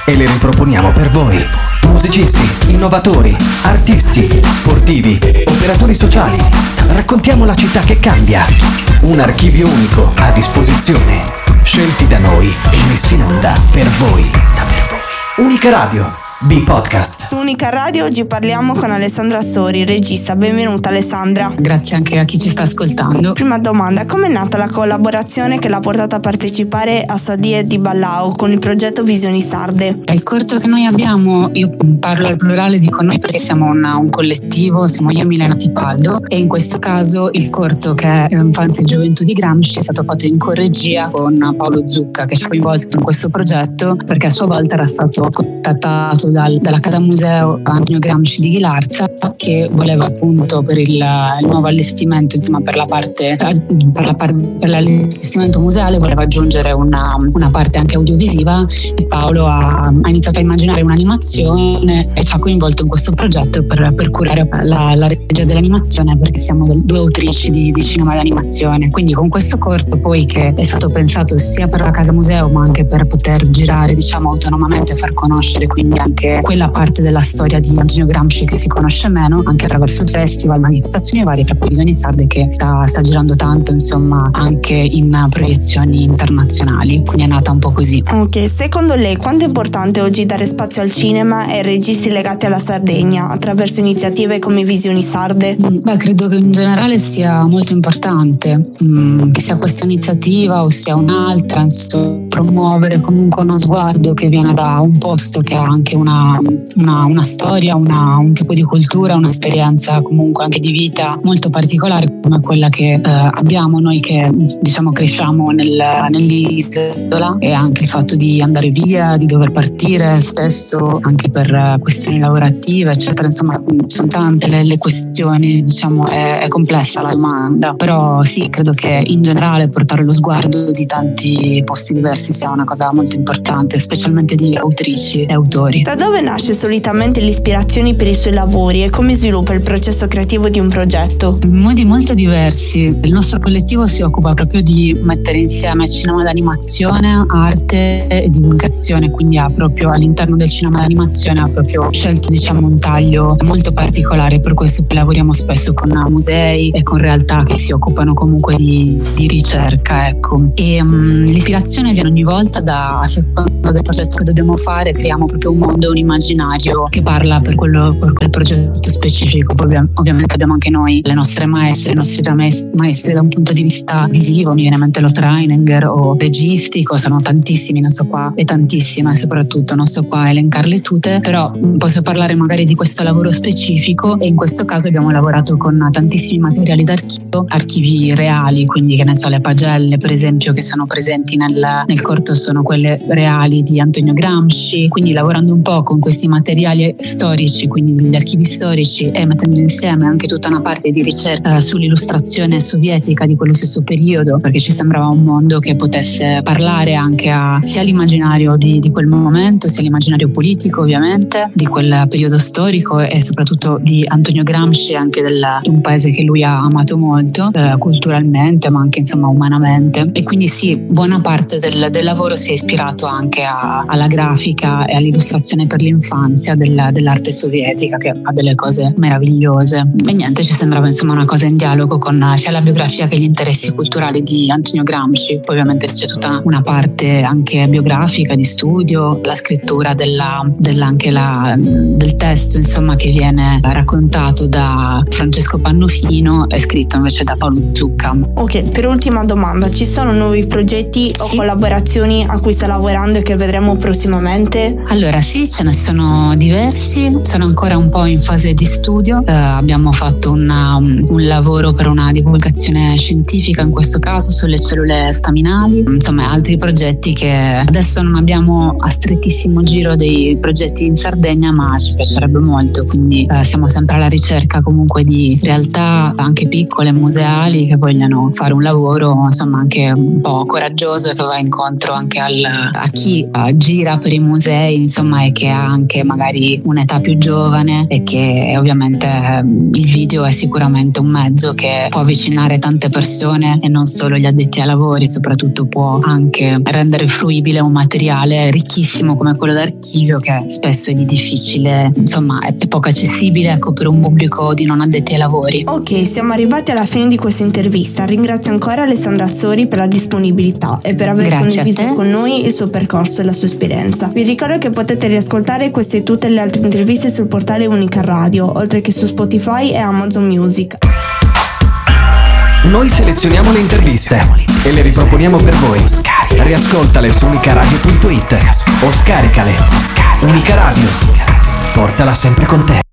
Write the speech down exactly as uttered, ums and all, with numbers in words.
e le riproponiamo per voi. Musicisti, innovatori, artisti, sportivi, operatori sociali. Raccontiamo la città che cambia. Un archivio unico a disposizione, scelti da noi e messi in onda per voi. Unica Radio, B-Podcast. Su Unica Radio oggi parliamo con Alessandra Sori, regista. Benvenuta Alessandra. Grazie anche a chi ci sta ascoltando. Prima domanda, com'è nata la collaborazione che l'ha portata a partecipare a Sadie di Ballao con il progetto Visioni Sarde? Il corto che noi abbiamo, io parlo al plurale, dico noi perché siamo una, un collettivo, siamo io, Milena Tipaldo, e in questo caso il corto che è Infanzia e Gioventù di Gramsci è stato fatto in corregia con Paolo Zucca, che ci ha coinvolto in questo progetto perché a sua volta era stato contattato dal, dalla Casa Museo Antonio Gramsci di Ghilarza, che voleva appunto per il, il nuovo allestimento, insomma per la parte per, la par- per l'allestimento museale voleva aggiungere una, una parte anche audiovisiva, e Paolo ha, ha iniziato a immaginare un'animazione e ci ha coinvolto in questo progetto per, per curare la, la regia dell'animazione, perché siamo due autrici di, di cinema d'animazione. Quindi con questo corto poi, che è stato pensato sia per la Casa Museo ma anche per poter girare diciamo autonomamente e far conoscere quindi anche quella parte della storia di Antonio Gramsci che si conosce meno, anche attraverso festival, manifestazioni varie, tra cui Visioni Sarde che sta, sta girando tanto insomma anche in proiezioni internazionali, quindi è nata un po' così. Ok, secondo lei quanto è importante oggi dare spazio al cinema e ai registi legati alla Sardegna attraverso iniziative come Visioni Sarde? Mm, beh, credo che in generale sia molto importante, mm, che sia questa iniziativa o sia un'altra, insomma, promuovere comunque uno sguardo che viene da un posto che ha anche una, una, una storia, una, un tipo di cultura, un'esperienza comunque anche di vita molto particolare come quella che eh, abbiamo noi che diciamo cresciamo nel, nell'isola, e anche il fatto di andare via, di dover partire spesso anche per questioni lavorative eccetera, insomma sono tante le, le questioni, diciamo è, è complessa la domanda, però sì, credo che in generale portare lo sguardo di tanti posti diversi sia una cosa molto importante, specialmente di autrici e autori. Da dove nasce solitamente l'ispirazione per i suoi lavori e come sviluppa il processo creativo di un progetto? In modi molto diversi. Il nostro collettivo si occupa proprio di mettere insieme cinema d'animazione, arte e divulgazione, quindi ha proprio all'interno del cinema d'animazione ha proprio scelto diciamo un taglio molto particolare, per questo che lavoriamo spesso con musei e con realtà che si occupano comunque di, di ricerca, ecco. E um, l'ispirazione viene ogni volta da, a seconda del progetto che dobbiamo fare, creiamo proprio un mondo, un immaginario che parla per quello, per quel progetto specifico. Poi ovvia, ovviamente abbiamo anche noi le nostre maestre, i nostri maestri da un punto di vista visivo, mi viene in mente lo Traininger o registico, sono tantissimi, non so qua, e tantissime soprattutto, non so qua elencarle tutte, però posso parlare magari di questo lavoro specifico, e in questo caso abbiamo lavorato con tantissimi materiali d'archivio, archivi reali, quindi che ne so, le pagelle per esempio che sono presenti nel, nel corto sono quelle reali di Antonio Gramsci, quindi lavorando un po' con questi materiali storici, quindi degli archivi storici, e mettendo insieme anche tutta una parte di ricerca sull'illustrazione sovietica di quello stesso periodo, perché ci sembrava un mondo che potesse parlare anche a sia l'immaginario di, di quel momento, sia l'immaginario politico ovviamente di quel periodo storico, e soprattutto di Antonio Gramsci, anche del, di un paese che lui ha amato molto eh, culturalmente ma anche insomma umanamente. E quindi sì, buona parte del, del lavoro si è ispirato anche a, alla grafica e all'illustrazione per l'infanzia del, dell'arte sovietica, che ha delle cose meravigliose, e niente, ci sembrava insomma una cosa in dialogo con sia la biografia che gli interessi culturali di Antonio Gramsci. Poi ovviamente c'è tutta una parte anche biografica di studio, la scrittura della, della anche la, del testo insomma che viene raccontato da Francesco Pannofino e scritto invece da Paolo Zucca. Ok, per ultima domanda, ci sono nuovi progetti o sì. collaborazioni a cui sta lavorando e che vedremo prossimamente? Allora sì, ce ne sono diversi, sono ancora un po' in fase di studio, eh, abbiamo fatto una, un lavoro per una divulgazione scientifica in questo caso sulle cellule staminali, insomma altri progetti che adesso non abbiamo a strettissimo giro dei progetti in Sardegna, ma ci piacerebbe molto, quindi eh, siamo sempre alla ricerca comunque di realtà anche piccole, museali, che vogliono fare un lavoro insomma anche un po' coraggioso e che va incontro incontro anche al, a chi uh, gira per i musei, insomma, e che ha anche magari un'età più giovane, e che ovviamente um, il video è sicuramente un mezzo che può avvicinare tante persone e non solo gli addetti ai lavori, soprattutto può anche rendere fruibile un materiale ricchissimo come quello d'archivio, che spesso è di difficile, insomma è, è poco accessibile, ecco, per un pubblico di non addetti ai lavori. Ok, siamo arrivati alla fine di questa intervista. Ringrazio ancora Alessandra Azzori per la disponibilità e per aver Grazie condiviso con noi il suo percorso e la sua esperienza. Vi ricordo che potete riascoltare queste e tutte le altre interviste sul portale Unica Radio, oltre che su Spotify e Amazon Music. Noi selezioniamo le interviste e le riproponiamo per voi. Riascoltale su unicaradio punto it o scaricale. Unica Radio, portala sempre con te.